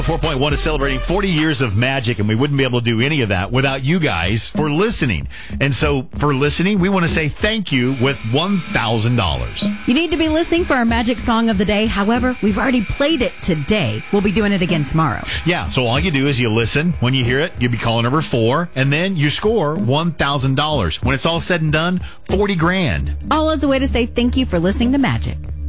4.1 is celebrating 40 years of magic, and we wouldn't be able to do any of that without you guys for listening. And so for listening, we want to say thank you with $1,000. You need to be listening for our magic song of the day. However, we've already played it today. We'll be doing it again tomorrow. Yeah, so all you do is you listen. When you hear it, you'll be calling number 4, and then you score $1,000. When it's all said and done, 40 grand. All as a way to say thank you for listening to Magic.